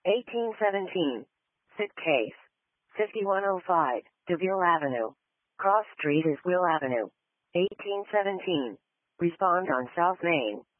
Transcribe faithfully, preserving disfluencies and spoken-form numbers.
eighteen seventeen. Sit case. fifty-one oh five, DeVille Avenue. Cross Street is Will Avenue. eighteen seventeen. Respond on South Main.